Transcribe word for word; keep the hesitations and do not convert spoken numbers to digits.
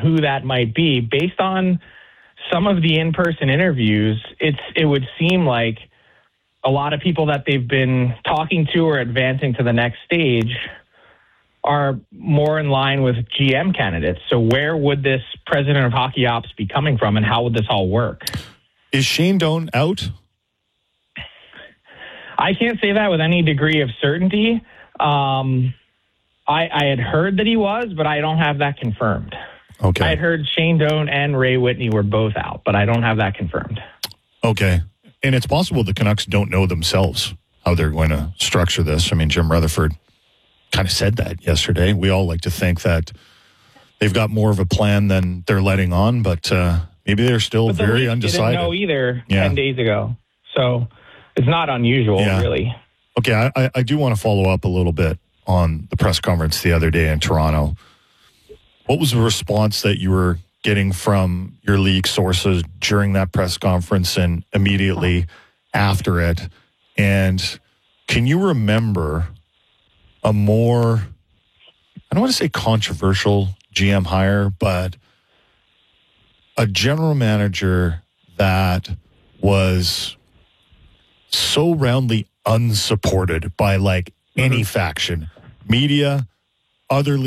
who that might be. Based on some of the in-person interviews, it's it would seem like a lot of people that they've been talking to or advancing to the next stage are more in line with G M candidates. So where would this president of hockey ops be coming from, and how would this all work? Is Shane Doan out? I can't say that with any degree of certainty. Um, I, I had heard that he was, but I don't have that confirmed. Okay. I had heard Shane Doan and Ray Whitney were both out, but I don't have that confirmed. Okay. And it's possible the Canucks don't know themselves how they're going to structure this. I mean, Jim Rutherford kind of said that yesterday. We all like to think that they've got more of a plan than they're letting on, but uh, maybe they're still but the very Leafs undecided. Didn't know either yeah. ten days ago, so it's not unusual, yeah. really. Okay, I, I do want to follow up a little bit on the press conference the other day in Toronto. What was the response that you were getting from your league sources during that press conference and immediately after it? And can you remember a more, I don't want to say controversial G M hire, but a general manager that was so roundly unsupported by like any faction, media, other